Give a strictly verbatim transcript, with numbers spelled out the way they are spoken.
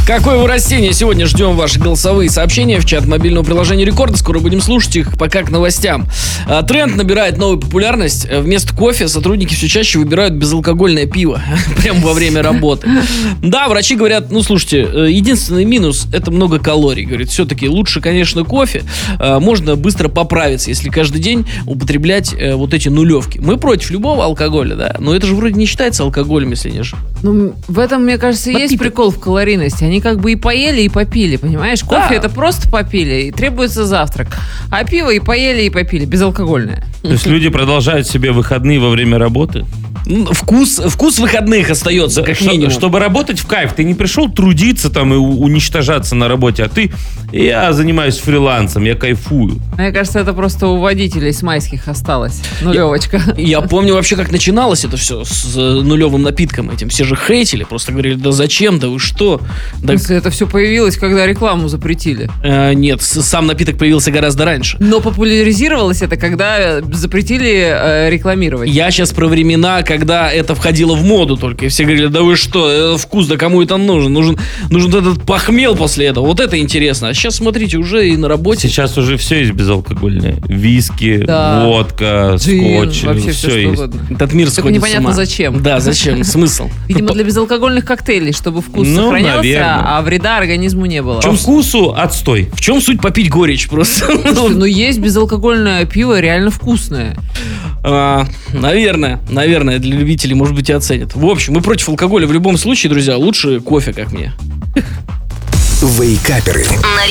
Какое вы растение? Сегодня ждем ваши голосовые сообщения в чат мобильного приложения Рекорда. Скоро будем слушать их, пока к новостям. Тренд набирает новую популярность. Вместо кофе сотрудники все чаще выбирают безалкогольное пиво прямо во время работы. Да, врачи говорят, ну слушайте, единственный минус — это много калорий. Говорят, все-таки лучше, конечно, кофе. Можно быстро поправиться, если каждый день употреблять вот эти нулевки. Мы против любого алкоголя, да, но это же вроде не считается алкоголем, если не ошибаюсь. Ну, в этом, мне кажется, и есть прикол в калорийности. Они как бы и поели, и попили, понимаешь? Кофе да. это просто попили, и требуется завтрак. А пиво и поели, и попили, безалкогольное. То есть люди продолжают себе выходные во время работы? Вкус, вкус выходных остается, как минимум. Чтобы работать в кайф. Ты не пришел трудиться там и уничтожаться на работе, а ты, я занимаюсь фрилансом, я кайфую. Мне кажется, это просто у водителей с майских осталось. Нулевочка. Я, я помню вообще, как начиналось это все с нулевым напитком этим. Все же хейтили, просто говорили, да зачем, да вы что? Да... Это все появилось, когда рекламу запретили. Э, нет, сам напиток появился гораздо раньше. Но популяризировалось это, когда запретили э, рекламировать. Я сейчас про времена, когда это входило в моду только, и все говорили, да вы что, вкус, да кому это нужен? Нужен, нужен этот похмел после этого. Вот это интересно. А сейчас, смотрите, уже и на работе. Сейчас уже все есть безалкогольное. Виски, да. водка, джин, скотч. Вообще все, все что есть. угодно. Этот мир сходит непонятно с ума. Зачем. Да, зачем? Смысл? Видимо, для безалкогольных коктейлей, чтобы вкус ну, сохранялся, наверное. а вреда организму не было. По вкусу отстой. В чем суть попить горечь просто? Ну, есть безалкогольное пиво реально вкусное. А, наверное, наверное, для любителей, может быть, и оценят. В общем, мы против алкоголя в любом случае, друзья. Лучше кофе, как мне. Вейкаперы. На